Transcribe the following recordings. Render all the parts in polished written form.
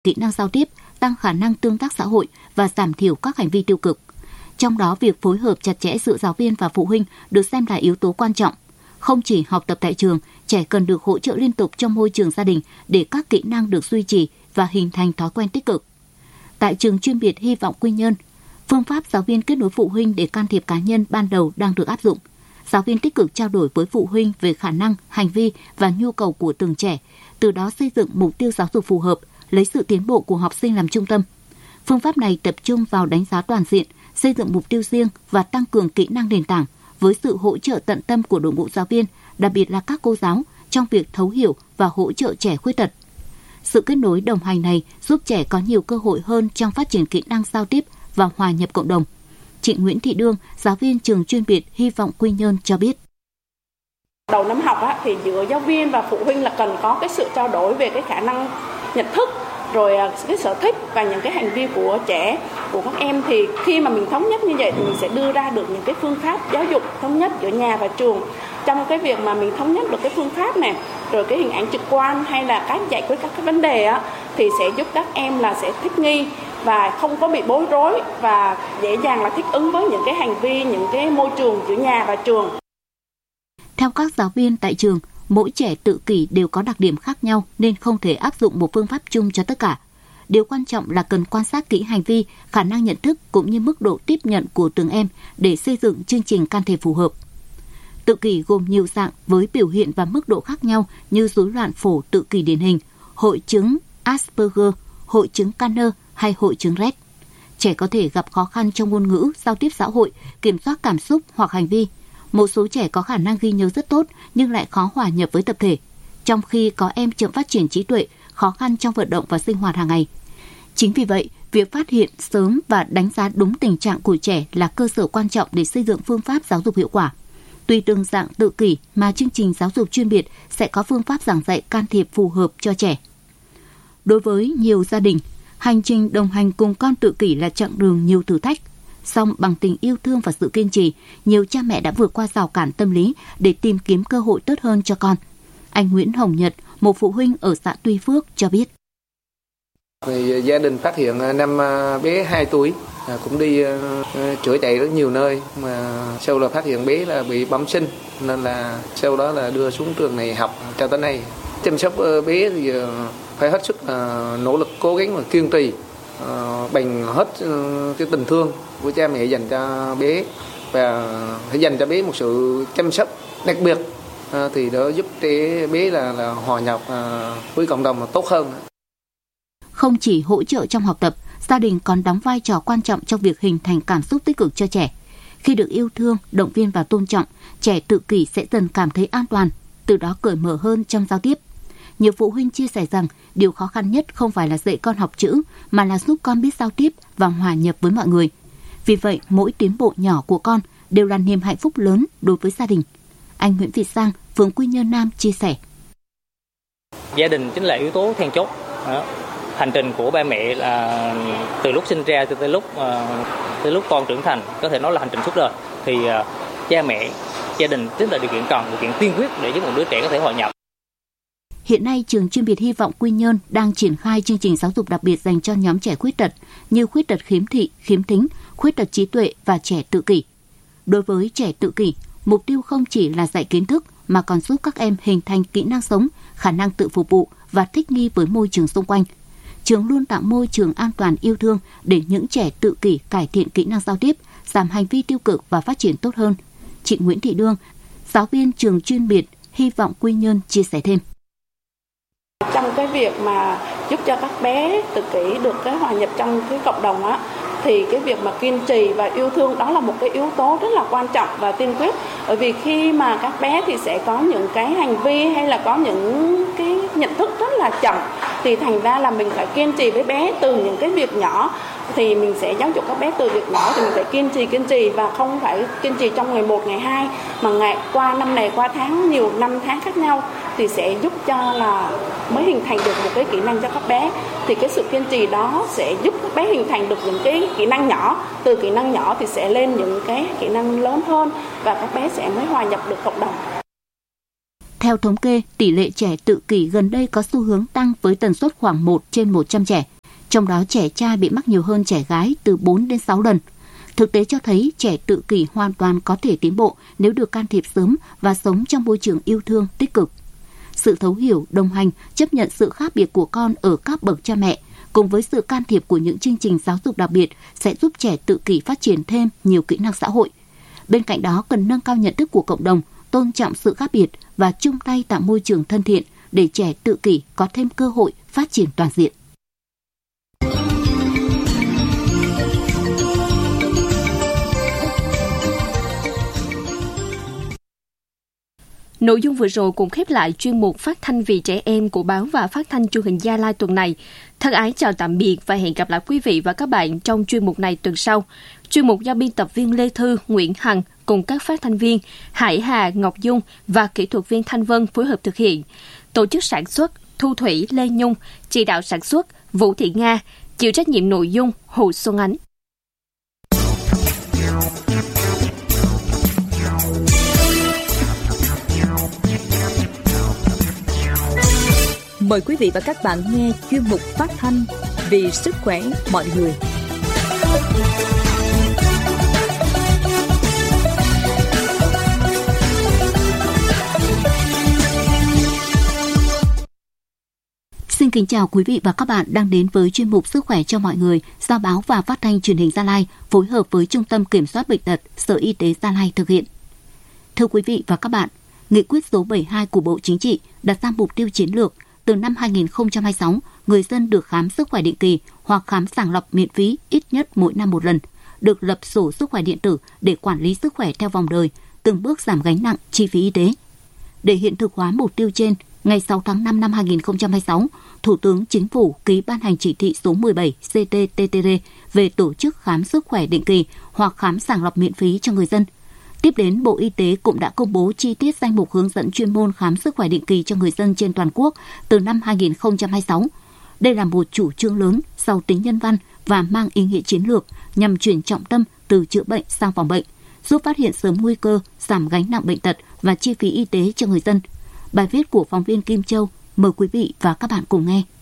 kỹ năng giao tiếp, tăng khả năng tương tác xã hội và giảm thiểu các hành vi tiêu cực. Trong đó, việc phối hợp chặt chẽ giữa giáo viên và phụ huynh được xem là yếu tố quan trọng. Không chỉ học tập tại trường, trẻ cần được hỗ trợ liên tục trong môi trường gia đình để các kỹ năng được duy trì và hình thành thói quen tích cực. Tại trường chuyên biệt Hy vọng Quy Nhơn, phương pháp giáo viên kết nối phụ huynh để can thiệp cá nhân ban đầu đang được áp dụng. Giáo viên tích cực trao đổi với phụ huynh về khả năng, hành vi và nhu cầu của từng trẻ, từ đó xây dựng mục tiêu giáo dục phù hợp, lấy sự tiến bộ của học sinh làm trung tâm. Phương pháp này tập trung vào đánh giá toàn diện, xây dựng mục tiêu riêng và tăng cường kỹ năng nền tảng với sự hỗ trợ tận tâm của đội ngũ giáo viên, đặc biệt là các cô giáo trong việc thấu hiểu và hỗ trợ trẻ khuyết tật. Sự kết nối đồng hành này giúp trẻ có nhiều cơ hội hơn trong phát triển kỹ năng giao tiếp và hòa nhập cộng đồng. Chị Nguyễn Thị Đương, giáo viên trường chuyên biệt Hy vọng Quy Nhơn cho biết. Đầu năm học thì giữa giáo viên và phụ huynh là cần có cái sự trao đổi về cái khả năng nhận thức, rồi cái sở thích và những cái hành vi của trẻ, của các em. Thì khi mà mình thống nhất như vậy thì mình sẽ đưa ra được những cái phương pháp giáo dục thống nhất giữa nhà và trường. Trong cái việc mà mình thống nhất được cái phương pháp này, rồi cái hình ảnh trực quan hay là cách giải quyết các cái vấn đề thì sẽ giúp các em là sẽ thích nghi và không có bị bối rối và dễ dàng là thích ứng với những cái hành vi, những cái môi trường giữa nhà và trường. Theo các giáo viên tại trường, mỗi trẻ tự kỷ đều có đặc điểm khác nhau nên không thể áp dụng một phương pháp chung cho tất cả. Điều quan trọng là cần quan sát kỹ hành vi, khả năng nhận thức cũng như mức độ tiếp nhận của từng em để xây dựng chương trình can thiệp phù hợp. Tự kỷ gồm nhiều dạng với biểu hiện và mức độ khác nhau như rối loạn phổ tự kỷ điển hình, hội chứng Asperger, hội chứng Kanner hay hội chứng Rett. Trẻ có thể gặp khó khăn trong ngôn ngữ, giao tiếp xã hội, kiểm soát cảm xúc hoặc hành vi. Một số trẻ có khả năng ghi nhớ rất tốt nhưng lại khó hòa nhập với tập thể, trong khi có em chậm phát triển trí tuệ, khó khăn trong vận động và sinh hoạt hàng ngày. Chính vì vậy, việc phát hiện sớm và đánh giá đúng tình trạng của trẻ là cơ sở quan trọng để xây dựng phương pháp giáo dục hiệu quả. Tùy từng dạng tự kỷ mà chương trình giáo dục chuyên biệt sẽ có phương pháp giảng dạy can thiệp phù hợp cho trẻ. Đối với nhiều gia đình, hành trình đồng hành cùng con tự kỷ là chặng đường nhiều thử thách. Song bằng tình yêu thương và sự kiên trì, nhiều cha mẹ đã vượt qua rào cản tâm lý để tìm kiếm cơ hội tốt hơn cho con. Anh Nguyễn Hồng Nhật, một phụ huynh ở xã Tuy Phước cho biết. Thì gia đình phát hiện năm bé 2 tuổi cũng đi chữa chạy rất nhiều nơi, mà sau là phát hiện bé là bị bẩm sinh nên là sau đó là đưa xuống trường này học cho tới nay. Chăm sóc bé thì phải hết sức nỗ lực, cố gắng và kiên trì bằng hết cái tình thương của cha mẹ dành cho bé và phải dành cho bé một sự chăm sóc đặc biệt thì đó giúp bé là hòa nhập với cộng đồng tốt hơn. Không chỉ hỗ trợ trong học tập, gia đình còn đóng vai trò quan trọng trong việc hình thành cảm xúc tích cực cho trẻ. Khi được yêu thương, động viên và tôn trọng, trẻ tự kỷ sẽ dần cảm thấy an toàn, từ đó cởi mở hơn trong giao tiếp. Nhiều phụ huynh chia sẻ rằng điều khó khăn nhất không phải là dạy con học chữ, mà là giúp con biết giao tiếp và hòa nhập với mọi người. Vì vậy, mỗi tiến bộ nhỏ của con đều là niềm hạnh phúc lớn đối với gia đình. Anh Nguyễn Việt Sang, phường Quy Nhơn Nam chia sẻ. Gia đình chính là yếu tố then chốt. Hành trình của ba mẹ là từ lúc sinh ra cho tới lúc con trưởng thành, có thể nói là hành trình suốt đời. Thì cha mẹ, gia đình chính là điều kiện tiên quyết để giúp một đứa trẻ có thể hòa nhập. Hiện nay, trường chuyên biệt Hy vọng Quy Nhơn đang triển khai chương trình giáo dục đặc biệt dành cho nhóm trẻ khuyết tật như khuyết tật khiếm thị, khiếm thính, khuyết tật trí tuệ và trẻ tự kỷ. Đối với trẻ tự kỷ, mục tiêu không chỉ là dạy kiến thức mà còn giúp các em hình thành kỹ năng sống, khả năng tự phục vụ và thích nghi với môi trường xung quanh. Trường luôn tạo môi trường an toàn yêu thương để những trẻ tự kỷ cải thiện kỹ năng giao tiếp, giảm hành vi tiêu cực và phát triển tốt hơn. Chị Nguyễn Thị Đương, giáo viên trường chuyên biệt Hy vọng Quy Nhơn chia sẻ thêm. Trong cái việc mà giúp cho các bé tự kỷ được cái hòa nhập trong cái cộng đồng thì cái việc mà kiên trì và yêu thương đó là một cái yếu tố rất là quan trọng và tiên quyết. Bởi vì khi mà các bé thì sẽ có những cái hành vi hay là có những cái nhận thức rất là chậm, thì thành ra là mình phải kiên trì với bé từ những cái việc nhỏ. Thì mình sẽ giáo dục các bé từ việc nhỏ thì mình phải kiên trì và không phải kiên trì trong ngày 1, ngày 2 mà qua năm này, qua nhiều năm tháng khác nhau thì sẽ giúp cho là mới hình thành được một cái kỹ năng cho các bé. Thì cái sự kiên trì đó sẽ giúp các bé hình thành được những cái kỹ năng nhỏ, từ kỹ năng nhỏ thì sẽ lên những cái kỹ năng lớn hơn và các bé sẽ mới hòa nhập được cộng đồng. Theo Theo thống kê, tỷ lệ trẻ tự kỷ gần đây có xu hướng tăng với tần suất khoảng 1 trên 100 trẻ. Trong đó trẻ trai bị mắc nhiều hơn trẻ gái từ 4 đến 6 lần. Thực tế cho thấy trẻ tự kỷ hoàn toàn có thể tiến bộ nếu được can thiệp sớm và sống trong môi trường yêu thương, tích cực. Sự thấu hiểu, đồng hành, chấp nhận sự khác biệt của con ở các bậc cha mẹ, cùng với sự can thiệp của những chương trình giáo dục đặc biệt sẽ giúp trẻ tự kỷ phát triển thêm nhiều kỹ năng xã hội. Bên cạnh đó, cần nâng cao nhận thức của cộng đồng, tôn trọng sự khác biệt và chung tay tạo môi trường thân thiện để trẻ tự kỷ có thêm cơ hội phát triển toàn diện. Nội dung vừa rồi cũng khép lại chuyên mục Phát thanh vì trẻ em của Báo và Phát thanh Truyền hình Gia Lai tuần này. Thân ái chào tạm biệt và hẹn gặp lại quý vị và các bạn trong chuyên mục này tuần sau. Chuyên mục do biên tập viên Lê Thư, Nguyễn Hằng cùng các phát thanh viên Hải Hà, Ngọc Dung và kỹ thuật viên Thanh Vân phối hợp thực hiện. Tổ chức sản xuất Thu Thủy, Lê Nhung, chỉ đạo sản xuất Vũ Thị Nga, chịu trách nhiệm nội dung Hồ Xuân Ánh. Mời quý vị và các bạn nghe chuyên mục phát thanh vì sức khỏe mọi người. Xin kính chào quý vị và các bạn đang đến với chuyên mục Sức khỏe cho mọi người do Báo và Phát thanh Truyền hình Gia Lai phối hợp với Trung tâm Kiểm soát Bệnh tật Sở Y tế Gia Lai thực hiện. Thưa quý vị và các bạn, Nghị quyết số 72 của Bộ Chính trị đặt ra mục tiêu chiến lược từ năm 2026, người dân được khám sức khỏe định kỳ hoặc khám sàng lọc miễn phí ít nhất mỗi năm một lần, được lập sổ sức khỏe điện tử để quản lý sức khỏe theo vòng đời, từng bước giảm gánh nặng chi phí y tế. Để hiện thực hóa mục tiêu trên, ngày 6 tháng 5 năm 2026, Thủ tướng Chính phủ ký ban hành chỉ thị số 17 CT-TTR về tổ chức khám sức khỏe định kỳ hoặc khám sàng lọc miễn phí cho người dân. Tiếp đến, Bộ Y tế cũng đã công bố chi tiết danh mục hướng dẫn chuyên môn khám sức khỏe định kỳ cho người dân trên toàn quốc từ năm 2026. Đây là một chủ trương lớn, giàu tính nhân văn và mang ý nghĩa chiến lược nhằm chuyển trọng tâm từ chữa bệnh sang phòng bệnh, giúp phát hiện sớm nguy cơ, giảm gánh nặng bệnh tật và chi phí y tế cho người dân. Bài viết của phóng viên Kim Châu, mời quý vị và các bạn cùng nghe.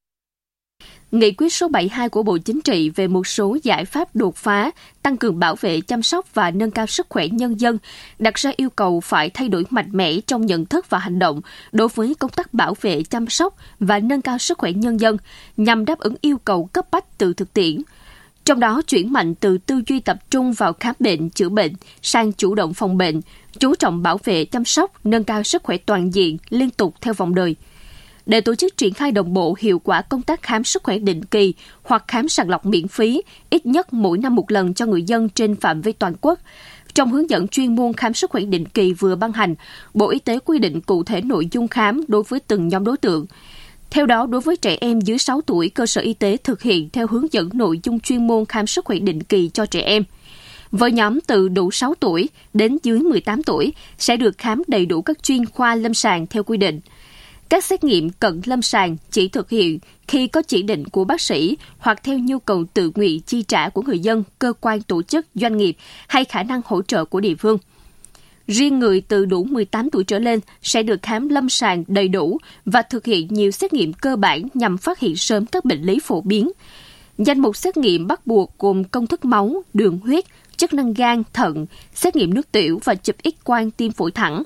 Nghị quyết số 72 của Bộ Chính trị về một số giải pháp đột phá, tăng cường bảo vệ, chăm sóc và nâng cao sức khỏe nhân dân đặt ra yêu cầu phải thay đổi mạnh mẽ trong nhận thức và hành động đối với công tác bảo vệ, chăm sóc và nâng cao sức khỏe nhân dân nhằm đáp ứng yêu cầu cấp bách từ thực tiễn. Trong đó, chuyển mạnh từ tư duy tập trung vào khám bệnh, chữa bệnh sang chủ động phòng bệnh, chú trọng bảo vệ, chăm sóc, nâng cao sức khỏe toàn diện, liên tục theo vòng đời. Để tổ chức triển khai đồng bộ hiệu quả công tác khám sức khỏe định kỳ hoặc khám sàng lọc miễn phí ít nhất mỗi năm một lần cho người dân trên phạm vi toàn quốc, trong hướng dẫn chuyên môn khám sức khỏe định kỳ vừa ban hành, Bộ Y tế quy định cụ thể nội dung khám đối với từng nhóm đối tượng. Theo đó, đối với trẻ em dưới 6 tuổi, cơ sở y tế thực hiện theo hướng dẫn nội dung chuyên môn khám sức khỏe định kỳ cho trẻ em. Với nhóm từ đủ 6 tuổi đến dưới 18 tuổi sẽ được khám đầy đủ các chuyên khoa lâm sàng theo quy định. Các xét nghiệm cận lâm sàng chỉ thực hiện khi có chỉ định của bác sĩ hoặc theo nhu cầu tự nguyện chi trả của người dân, cơ quan tổ chức, doanh nghiệp hay khả năng hỗ trợ của địa phương. Riêng người từ đủ 18 tuổi trở lên sẽ được khám lâm sàng đầy đủ và thực hiện nhiều xét nghiệm cơ bản nhằm phát hiện sớm các bệnh lý phổ biến. Danh mục xét nghiệm bắt buộc gồm công thức máu, đường huyết, chức năng gan, thận, xét nghiệm nước tiểu và chụp X-quang tim phổi thẳng.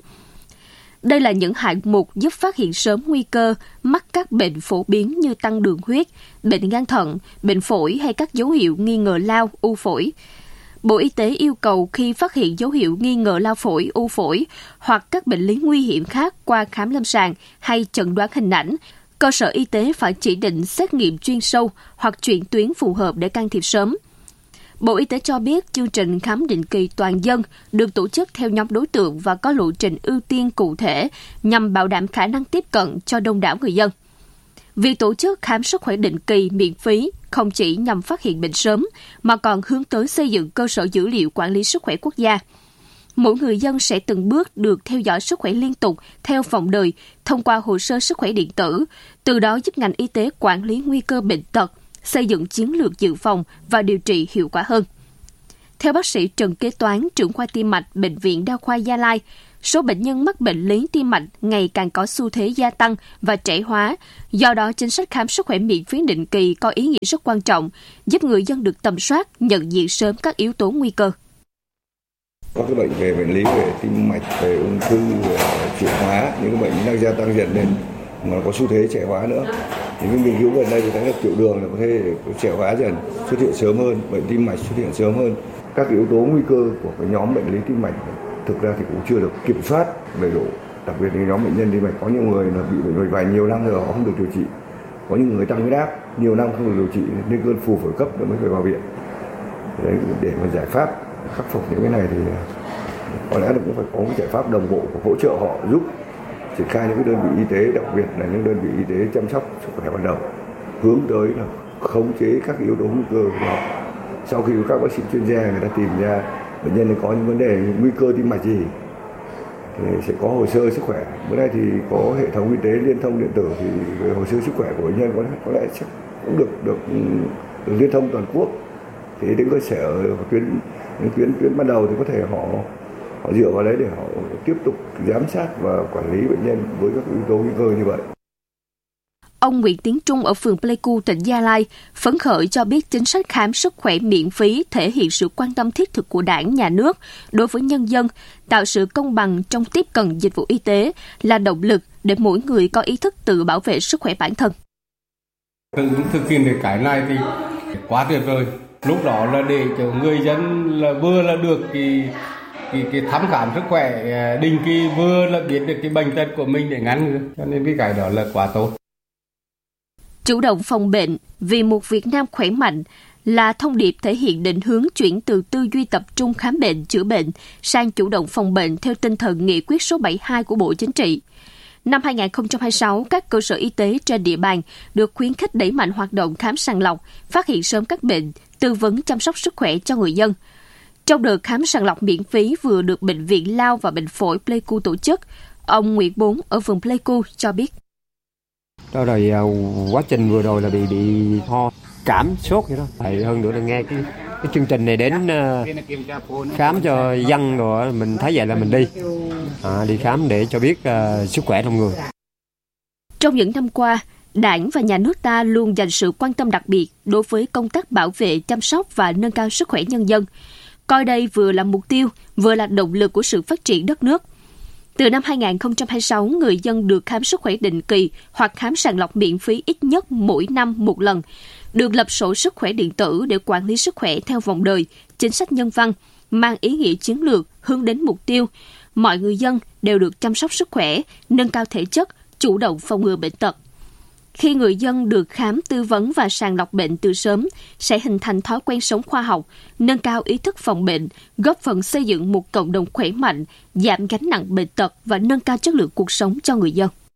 Đây là những hạng mục giúp phát hiện sớm nguy cơ mắc các bệnh phổ biến như tăng đường huyết, bệnh gan thận, bệnh phổi hay các dấu hiệu nghi ngờ lao, u phổi. Bộ Y tế yêu cầu khi phát hiện dấu hiệu nghi ngờ lao phổi, u phổi hoặc các bệnh lý nguy hiểm khác qua khám lâm sàng hay chẩn đoán hình ảnh, cơ sở y tế phải chỉ định xét nghiệm chuyên sâu hoặc chuyển tuyến phù hợp để can thiệp sớm. Bộ Y tế cho biết chương trình khám định kỳ toàn dân được tổ chức theo nhóm đối tượng và có lộ trình ưu tiên cụ thể nhằm bảo đảm khả năng tiếp cận cho đông đảo người dân. Việc tổ chức khám sức khỏe định kỳ miễn phí không chỉ nhằm phát hiện bệnh sớm mà còn hướng tới xây dựng cơ sở dữ liệu quản lý sức khỏe quốc gia. Mỗi người dân sẽ từng bước được theo dõi sức khỏe liên tục theo vòng đời thông qua hồ sơ sức khỏe điện tử, từ đó giúp ngành y tế quản lý nguy cơ bệnh tật, xây dựng chiến lược dự phòng và điều trị hiệu quả hơn. Theo bác sĩ Trần Kế Toán, trưởng khoa tim mạch Bệnh viện Đa khoa Gia Lai, số bệnh nhân mắc bệnh lý tim mạch ngày càng có xu thế gia tăng và trẻ hóa. Do đó, chính sách khám sức khỏe miễn phí định kỳ có ý nghĩa rất quan trọng, giúp người dân được tầm soát, nhận diện sớm các yếu tố nguy cơ. Các cái bệnh về bệnh lý về tim mạch, về ung thư, về chuyển hóa, những cái bệnh đang gia tăng dần lên mà có xu thế trẻ hóa nữa. Những cái nghiên cứu gần đây thì thấy là tiểu đường là có thể trẻ hóa dần, xuất hiện sớm hơn, bệnh tim mạch xuất hiện sớm hơn. Các yếu tố nguy cơ của cái nhóm bệnh lý tim mạch thực ra thì cũng chưa được kiểm soát đầy đủ. Đặc biệt là nhóm bệnh nhân tim mạch, có nhiều người là bị bệnh mạch vành nhiều năm rồi họ không được điều trị, có những người tăng huyết áp nhiều năm không được điều trị nên cơn phù phổi cấp mới phải vào viện. Đấy, để mà giải pháp khắc phục những cái này thì có lẽ là cũng phải có một giải pháp đồng bộ của hỗ trợ họ, giúp triển khai những cái đơn vị y tế, đặc biệt là những đơn vị y tế chăm sóc sức khỏe ban đầu, hướng tới là khống chế các yếu tố nguy cơ của họ. Sau khi các bác sĩ chuyên gia người ta tìm ra bệnh nhân có những vấn đề nguy cơ tim mạch gì thì sẽ có hồ sơ sức khỏe. Bữa nay thì có hệ thống y tế liên thông điện tử thì về hồ sơ sức khỏe của bệnh nhân có lẽ chắc cũng được liên thông toàn quốc. Thì đến cơ sở tuyến ban đầu thì có thể họ dựa vào đấy để họ tiếp tục giám sát và quản lý bệnh nhân với các yếu tố nguy cơ như vậy. Ông Nguyễn Tiến Trung ở phường Pleiku, tỉnh Gia Lai phấn khởi cho biết chính sách khám sức khỏe miễn phí thể hiện sự quan tâm thiết thực của Đảng, Nhà nước đối với nhân dân, tạo sự công bằng trong tiếp cận dịch vụ y tế là động lực để mỗi người có ý thức tự bảo vệ sức khỏe bản thân. Thực hiện cái này thì quá tuyệt vời. Lúc đó là để cho người dân là vừa là được cái thăm khám sức khỏe định kỳ, vừa là biết được cái bệnh tật của mình để ngăn ngừa, cho nên cái đó là quá tốt. Chủ động phòng bệnh vì một Việt Nam khỏe mạnh là thông điệp thể hiện định hướng chuyển từ tư duy tập trung khám bệnh chữa bệnh sang chủ động phòng bệnh theo tinh thần nghị quyết số 72 của Bộ Chính trị. Năm 2026, các cơ sở y tế trên địa bàn được khuyến khích đẩy mạnh hoạt động khám sàng lọc, phát hiện sớm các bệnh, tư vấn chăm sóc sức khỏe cho người dân. Trong đợt khám sàng lọc miễn phí vừa được Bệnh viện Lao và Bệnh phổi Pleiku tổ chức, ông Nguyễn Bốn ở phường Pleiku cho biết. Đó rồi quá trình vừa rồi là bị ho, cảm, sốt vậy đó. Tại hơn nữa là nghe cái chương trình này đến khám cho dân rồi mình thấy vậy là mình đi khám để cho biết sức khỏe trong người. Trong những năm qua, Đảng và Nhà nước ta luôn dành sự quan tâm đặc biệt đối với công tác bảo vệ, chăm sóc và nâng cao sức khỏe nhân dân. Coi đây vừa là mục tiêu, vừa là động lực của sự phát triển đất nước. Từ năm 2026, người dân được khám sức khỏe định kỳ hoặc khám sàng lọc miễn phí ít nhất mỗi năm một lần, được lập sổ sức khỏe điện tử để quản lý sức khỏe theo vòng đời, chính sách nhân văn, mang ý nghĩa chiến lược hướng đến mục tiêu. Mọi người dân đều được chăm sóc sức khỏe, nâng cao thể chất, chủ động phòng ngừa bệnh tật. Khi người dân được khám tư vấn và sàng lọc bệnh từ sớm, sẽ hình thành thói quen sống khoa học, nâng cao ý thức phòng bệnh, góp phần xây dựng một cộng đồng khỏe mạnh, giảm gánh nặng bệnh tật và nâng cao chất lượng cuộc sống cho người dân.